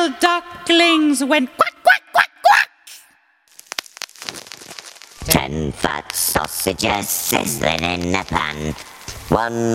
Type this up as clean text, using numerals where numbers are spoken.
little ducklings went quack, quack, quack, quack. 10 fat sausages sizzling in a pan. One